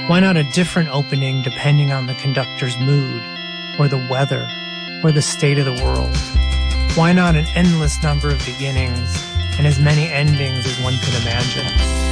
Why not a different opening depending on the conductor's mood, or the weather, or the state of the world? Why not an endless number of beginnings and as many endings as one could imagine?